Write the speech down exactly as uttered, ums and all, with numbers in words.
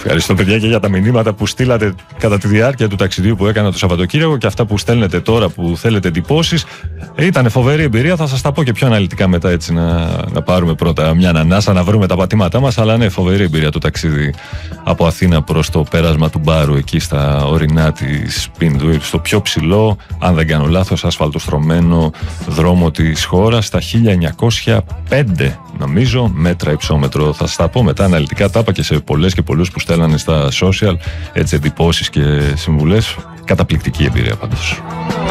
Ευχαριστώ, παιδιά, και για τα μηνύματα που στείλατε κατά τη διάρκεια του ταξιδιού που έκανα το Σαββατοκύριακο και αυτά που στέλνετε τώρα που θέλετε εντυπώσεις. Ήταν φοβερή εμπειρία. Θα σας τα πω και πιο αναλυτικά μετά, έτσι να, να πάρουμε πρώτα μια ανανάσα, να βρούμε τα πατήματά μας. Αλλά ναι, φοβερή εμπειρία το ταξίδι από Αθήνα προς το πέρασμα του Μπάρου, εκεί στα ορεινά της Πίνδου, στο πιο ψηλό, αν δεν κάνω λάθος, ασφαλτοστρωμένο δρόμο της χώρας, στα χίλια εννιακόσια πέντε νομίζω μέτρα υψόμετρο. Θα σας τα πω μετά αναλυτικά, τα είπα και σε πολλές και πολλούς που στέλνανε στα social, έτσι, εντυπώσεις και συμβουλές. Καταπληκτική εμπειρία πάντως.